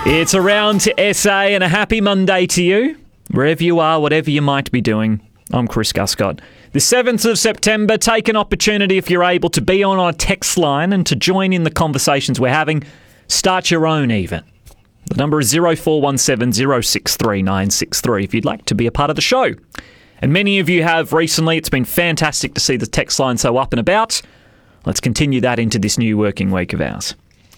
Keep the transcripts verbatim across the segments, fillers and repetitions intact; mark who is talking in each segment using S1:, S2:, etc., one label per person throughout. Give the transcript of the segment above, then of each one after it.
S1: It's Around to S A and a happy Monday to you. Wherever you are, whatever you might be doing, I'm Chris Guscott. The seventh of September, take an opportunity if you're able to be on our text line and to join in the conversations we're having. Start your own even. The number is zero four one seven zero six three nine six three if you'd like to be a part of the show. And many of you have recently. It's been fantastic to see the text line so up and about. Let's continue that into this new working week of ours.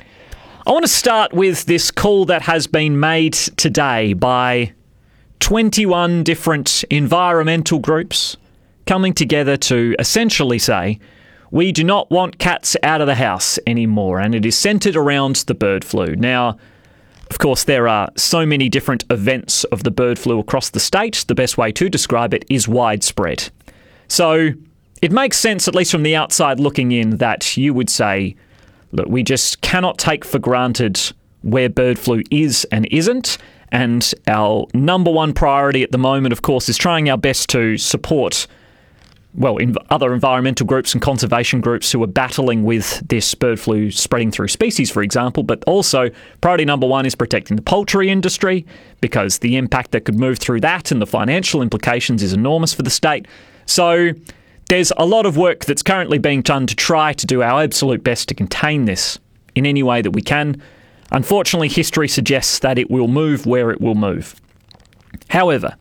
S1: I want to start with this call that has been made today by twenty-one different environmental groups coming together to essentially say, we do not want cats out of the house anymore, and it is centred around the bird flu. Now, of course, there are so many different events of the bird flu across the state. The best way to describe it is widespread. So it makes sense, at least from the outside looking in, that you would say, look, we just cannot take for granted where bird flu is and isn't. And our number one priority at the moment, of course, is trying our best to support, well, in other environmental groups and conservation groups who are battling with this bird flu spreading through species, for example. But also, priority number one is protecting the poultry industry, because the impact that could move through that and the financial implications is enormous for the state. So there's a lot of work that's currently being done to try to do our absolute best to contain this in any way that we can. Unfortunately, history suggests that it will move where it will move. However,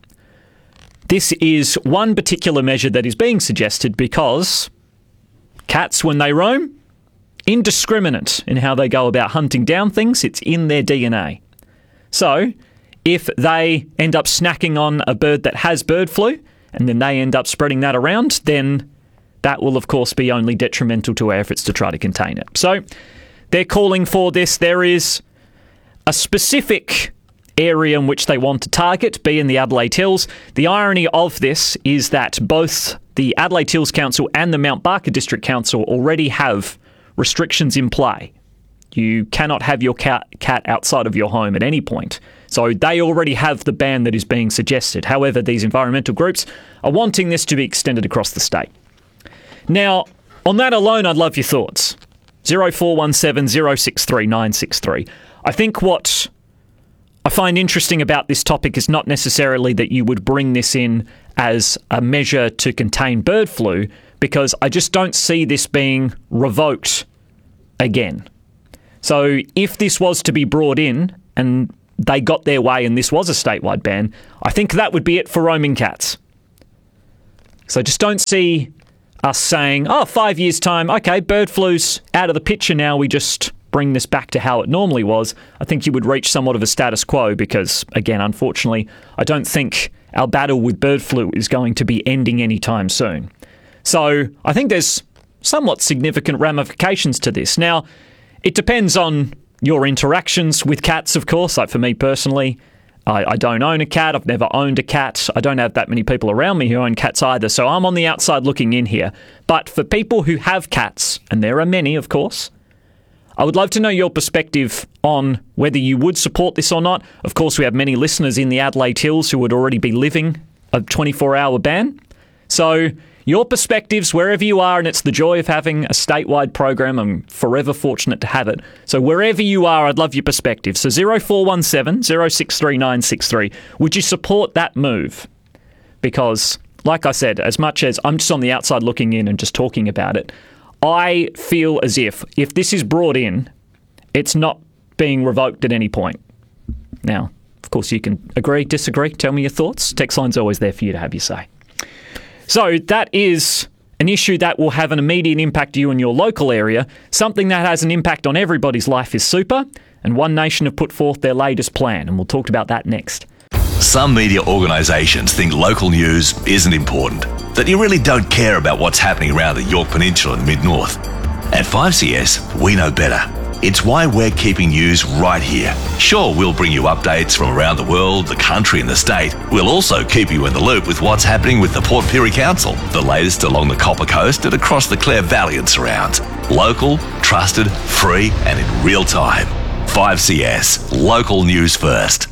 S1: this is one particular measure that is being suggested because cats, when they roam, indiscriminate in how they go about hunting down things. It's in their D N A. So if they end up snacking on a bird that has bird flu, and then they end up spreading that around, then that will, of course, be only detrimental to our efforts to try to contain it. So they're calling for this. There is a specific area in which they want to target, be in the Adelaide Hills. The irony of this is that both the Adelaide Hills Council and the Mount Barker District Council already have restrictions in play. You cannot have your cat, cat outside of your home at any point. So they already have the ban that is being suggested. However, these environmental groups are wanting this to be extended across the state. Now, on that alone, I'd love your thoughts. zero four one seven zero six three nine six three. I think what I find interesting about this topic is not necessarily that you would bring this in as a measure to contain bird flu, because I just don't see this being revoked again. So if this was to be brought in and they got their way and this was a statewide ban, I think that would be it for roaming cats. So just don't see us saying, oh, five years' time, okay, bird flu's out of the picture now, we just bring this back to how it normally was. I think you would reach somewhat of a status quo because, again, unfortunately, I don't think our battle with bird flu is going to be ending anytime soon. So I think there's somewhat significant ramifications to this. Now, it depends on your interactions with cats, of course. Like for me personally, I, I don't own a cat. I've never owned a cat. I don't have that many people around me who own cats either. So I'm on the outside looking in here. But for people who have cats, and there are many, of course, I would love to know your perspective on whether you would support this or not. Of course, we have many listeners in the Adelaide Hills who would already be living a twenty-four hour ban. So your perspectives, wherever you are, and it's the joy of having a statewide program. I'm forever fortunate to have it. So wherever you are, I'd love your perspective. So zero four one seven zero six three nine six three. Would you support that move? Because, like I said, as much as I'm just on the outside looking in and just talking about it, I feel as if, if this is brought in, it's not being revoked at any point. Now, of course, you can agree, disagree, tell me your thoughts. Text line's always there for you to have your say. So that is an issue that will have an immediate impact to you in your local area. Something that has an impact on everybody's life is super, and One Nation have put forth their latest plan, and we'll talk about that next.
S2: Some media organisations think local news isn't important, that you really don't care about what's happening around the Yorke Peninsula and Mid-North. At five C S, we know better. It's why we're keeping news right here. Sure, we'll bring you updates from around the world, the country and the state. We'll also keep you in the loop with what's happening with the Port Pirie Council, the latest along the Copper Coast and across the Clare Valley and surrounds. Local, trusted, free and in real time. five C S, local news first.